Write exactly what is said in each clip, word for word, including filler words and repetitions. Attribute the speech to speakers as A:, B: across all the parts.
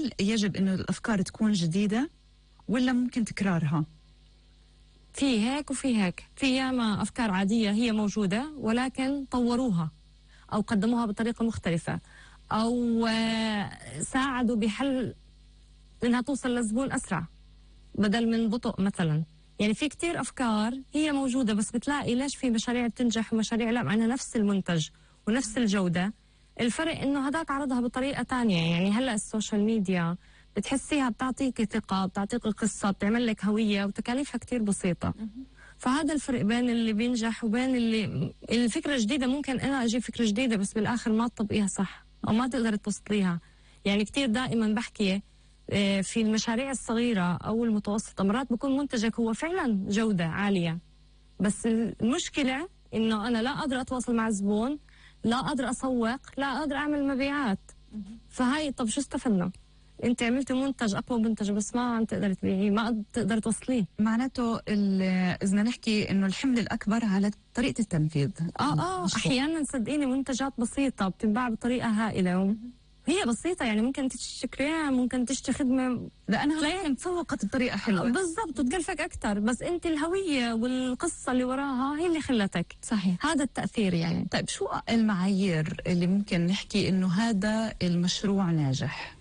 A: هل يجب إنه الأفكار تكون جديدة ولا ممكن تكرارها؟
B: في هيك وفي هيك، في ياما أفكار عادية هي موجودة ولكن طوروها أو قدموها بطريقة مختلفة أو ساعدوا بحل إنها توصل للزبون أسرع بدل من بطء مثلا. يعني في كتير أفكار هي موجودة، بس بتلاقي ليش في مشاريع بتنجح ومشاريع لا، مع إنها نفس المنتج ونفس الجودة. الفرق إنه هداك عرضها بطريقة تانية. يعني هلأ السوشيال ميديا بتحسيها بتعطيك ثقة، بتعطيك قصة، بتعمل لك هوية وتكاليفها كتير بسيطة. فهذا الفرق بين اللي بينجح وبين اللي الفكرة جديدة. ممكن أنا أجيب فكرة جديدة بس بالآخر ما تطبقيها صح أو ما تقدر توصليها. يعني كتير دائما بحكي في المشاريع الصغيرة أو المتوسطة مرات بكون منتجك هو فعلا جودة عالية، بس المشكلة إنه أنا لا أقدر أتواصل مع الزبون، لا أقدر أسوق، لا أقدر أعمل مبيعات. فهاي طب شو استفدنا؟ أنت عملتي منتج أقوى منتج بس ما عم تقدر تبيعيه، ما تقدر توصليه.
A: معناته إذا نحكي إنه الحمل الأكبر على طريقة التنفيذ.
B: آه آه أحيانا صدقيني منتجات بسيطة بتنباع بطريقة هائلة، هي بسيطة. يعني ممكن تشتري كريم، ممكن تشتري خدمة
A: لأنها ممكن تسوقت بطريقة حلوة
B: بالضبط وتكلفك أكتر، بس أنت الهوية والقصة اللي وراها هي اللي خلتك.
A: صحيح.
B: هذا التأثير. يعني
A: طيب شو المعايير اللي ممكن نحكي إنه هذا المشروع ناجح؟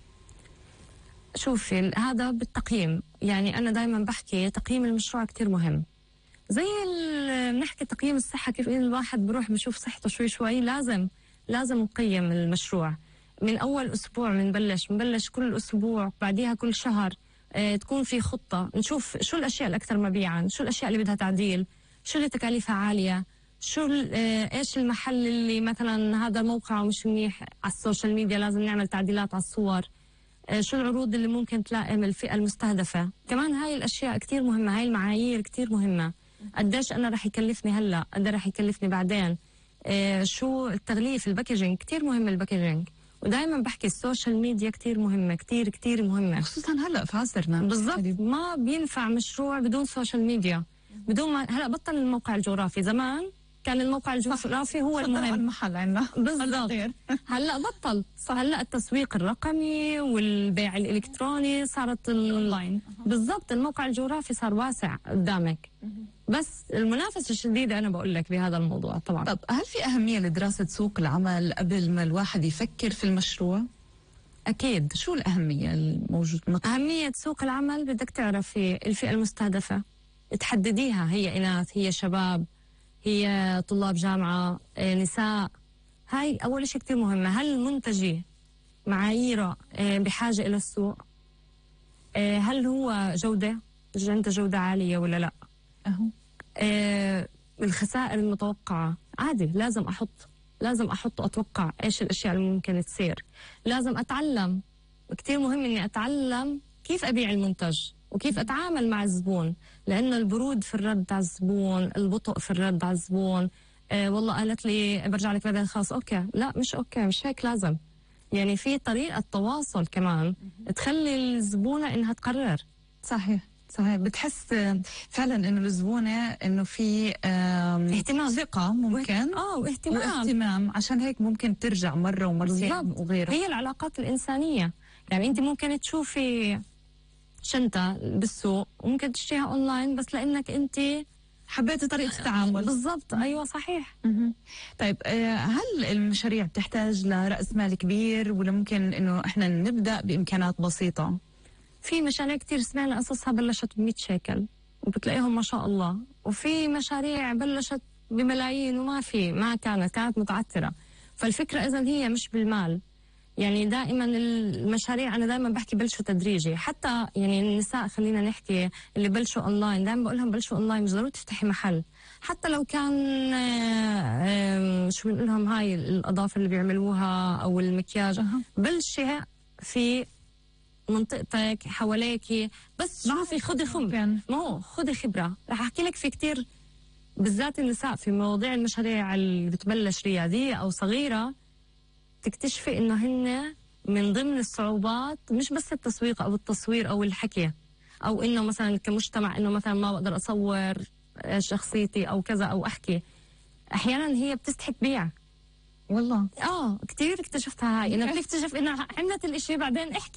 B: شوفي هذا بالتقييم. يعني أنا دايما بحكي تقييم المشروع كتير مهم. زي بنحكي تقييم الصحة، كيف الواحد بروح بشوف صحته شوي شوي، لازم لازم نقيم المشروع من أول أسبوع. بنبلش بنبلش كل أسبوع، بعديها كل شهر اه تكون في خطة، نشوف شو الأشياء الأكثر مبيعا، شو الأشياء اللي بدها تعديل، شو اللي تكاليفها عالية، شو اه إيش المحل اللي مثلا هذا موقعه مش منيح على السوشيال ميديا لازم نعمل تعديلات على الصور، اه شو العروض اللي ممكن تلائم الفئة المستهدفة. كمان هاي الأشياء كتير مهمة، هاي المعايير كتير مهمة. قديش أنا رح يكلفني هلأ، قد رح يكلفني بعدين، اه شو التغليف، الباكجينج كتير مهم. الباكجينج ودائما بحكي السوشيال ميديا كتير مهمة، كتير كتير مهمة،
A: خصوصا هلا في عصرنا.
B: بالضبط. ما بينفع مشروع بدون سوشيال ميديا، بدون ما هلا بطل الموقع الجغرافي. زمان كان الموقع الجغرافي هو المهم،
A: المحل عندنا
B: بالضبط. هلا بطل. هلا التسويق الرقمي والبيع الالكتروني صارت الاونلاين. بالضبط، الموقع الجغرافي صار واسع قدامك، بس المنافسة الشديدة أنا بقول لك بهذا الموضوع طبعا.
A: طب هل في أهمية لدراسة سوق العمل قبل ما الواحد يفكر في المشروع؟
B: أكيد.
A: شو الأهمية الموجودة؟
B: أهمية سوق العمل بدك تعرفي الفئة المستهدفة، تحدديها. هي إناث، هي شباب، هي طلاب جامعة، نساء. هاي أول شيء كتير مهمة. هل منتجي معاييره بحاجة إلى السوق؟ هل هو جودة، عنده جودة عالية ولا لا؟
A: أهو.
B: آه الخسائر المتوقعة عادي، لازم أحط لازم أحط وأتوقع إيش الأشياء اللي ممكن تصير. لازم أتعلم، كتير مهم إني أتعلم كيف أبيع المنتج وكيف أتعامل مع الزبون، لأنه البرود في الرد على الزبون، البطء في الرد على الزبون. آه والله قالت لي برجع لك بعدين خلاص أوكي، لا مش أوكي، مش هيك. لازم يعني في طريقة تواصل كمان تخلي الزبونة إنها تقرر.
A: صحيح صحيح. بتحس فعلا انه الزبونه انه في
B: اهتمام،
A: ثقه ممكن
B: اه واهتمام
A: واهتمام، عشان هيك ممكن ترجع مره ومرتين وغيره.
B: هي العلاقات الانسانيه. يعني انت ممكن تشوفي شنطه بالسوق وممكن تشتريها اونلاين بس لانك انت
A: حبيتي طريقه التعامل.
B: بالضبط. ايوه صحيح.
A: م- طيب هل المشاريع بتحتاج لراس مال كبير ولا ممكن انه احنا نبدا بامكانات بسيطه؟
B: في مشاريع كتير سمعنا قصصها بلشت ب مية شيكل وبتلاقيهم ما شاء الله، وفي مشاريع بلشت بملايين وما في ما كانت كانت متعثرة. فالفكرة إذا هي مش بالمال. يعني دائما المشاريع أنا دائما بحكي بلشوا تدريجي. حتى يعني النساء خلينا نحكي اللي بلشوا أونلاين، دائما بقول لهم بلشوا أونلاين، مش ضروري تفتحي محل. حتى لو كان شو بنقول لهم هاي الأظافر اللي بيعملوها أو المكياج، بلشي في منطقتك حواليكي، بس شوفي خذي خبرة. مو خذي خبرة. رح أحكي لك في كتير بالذات النساء في مواضيع المشاريع اللي بتبلش ريادية أو صغيرة، تكتشفي إنه هن من ضمن الصعوبات مش بس التسويق أو التصوير أو الحكي أو إنه مثلا كمجتمع إنه مثلا ما بقدر أصور شخصيتي أو كذا أو أحكي. أحيانا هي بتستحي تبيع.
A: والله
B: آه كتير اكتشفتها هاي، إنه بتكتشف إنه عملت الإشي بعدين احكي